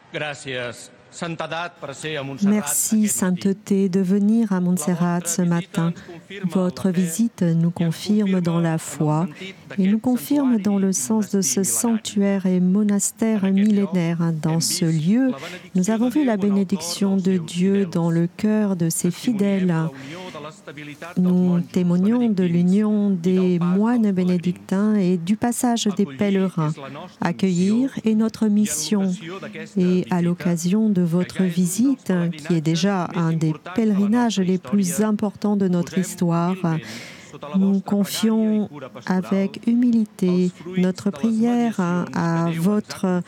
Merci, Sainteté, de venir à Montserrat ce matin. Votre visite nous confirme dans la foi et nous confirme dans le sens de ce sanctuaire et monastère millénaire. Dans ce lieu, nous avons vu la bénédiction de Dieu dans le cœur de ses fidèles. Nous témoignons de l'union des moines bénédictins et du passage des pèlerins. Accueillir est notre mission. Et à l'occasion de votre visite, qui est déjà un des pèlerinages les plus importants de notre histoire, nous confions avec humilité notre prière à votre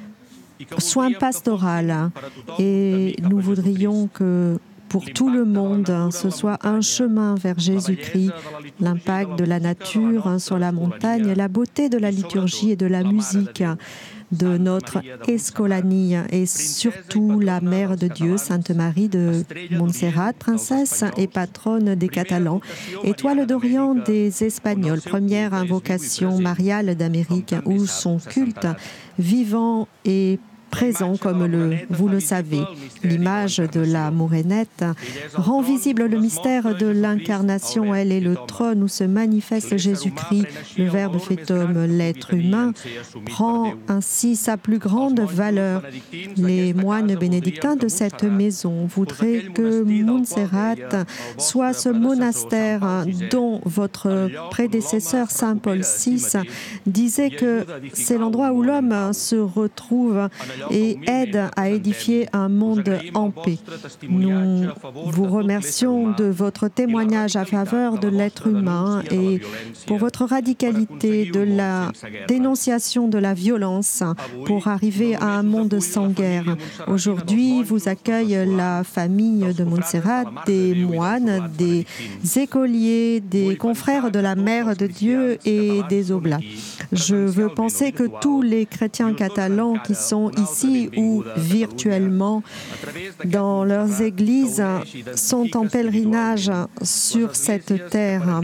soin pastoral et nous voudrions que pour tout le monde, ce soit un chemin vers Jésus-Christ, l'impact de la nature sur la montagne, la beauté de la liturgie et de la musique, de notre Escolanie et surtout la Mère de Dieu, Sainte Marie de Montserrat, princesse et patronne des Catalans, étoile d'Orient des Espagnols, première invocation mariale d'Amérique où son culte vivant et présent, comme vous le savez. L'image de la Mourénette rend visible le mystère de l'incarnation. Elle est le trône où se manifeste Jésus-Christ. Le Verbe fait homme, l'être humain, prend ainsi sa plus grande valeur. Les moines bénédictins de cette maison voudraient que Montserrat soit ce monastère dont votre prédécesseur Saint Paul VI disait que c'est l'endroit où l'homme se retrouve et aide à édifier un monde en paix. Nous vous remercions de votre témoignage à faveur de l'être humain et pour votre radicalité de la dénonciation de la violence pour arriver à un monde sans guerre. Aujourd'hui, vous accueille la famille de Montserrat, des moines, des écoliers, des confrères de la Mère de Dieu et des oblats. Je veux penser que tous les chrétiens catalans qui sont ici ou virtuellement dans leurs églises sont en pèlerinage sur cette terre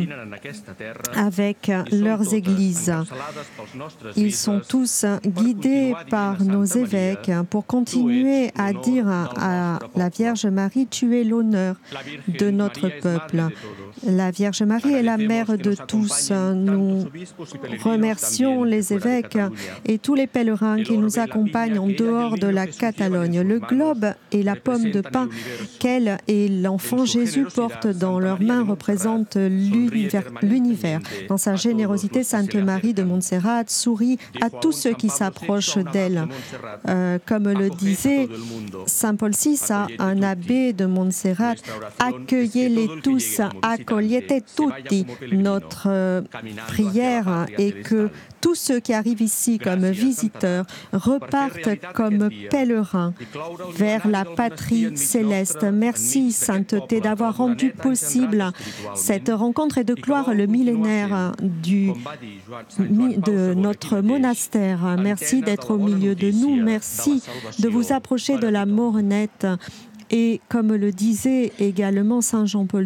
avec leurs églises. Ils sont tous guidés par nos évêques pour continuer à dire à la Vierge Marie, tu es l'honneur de notre peuple. La Vierge Marie est la mère de tous. Nous remercions les évêques et tous les pèlerins qui nous accompagnent en dehors de la Catalogne. Le globe et la pomme de pin qu'elle et l'enfant Jésus portent dans leurs mains représentent l'univers. Dans sa générosité, Sainte Marie de Montserrat sourit à tous ceux qui s'approchent d'elle. Comme le disait Saint Paul VI à un abbé de Montserrat, accueillez-les tous, accogliete tutti. Notre prière est que tous ceux qui arrivent ici comme visiteurs repartent comme pèlerins vers la patrie céleste. Merci, Sainteté, d'avoir rendu possible cette rencontre et de clore le millénaire de notre monastère. Merci d'être au milieu de nous. Merci de vous approcher de la Mourénette. Et comme le disait également Saint Jean-Paul